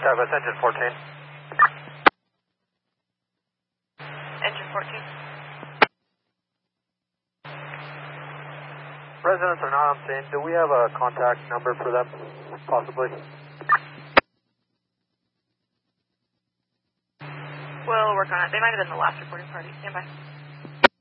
Travis, engine 14. Engine 14. Residents are not on scene. Do we have a contact number for them, possibly? We'll work on it. They might have been the last reporting party. Stand by.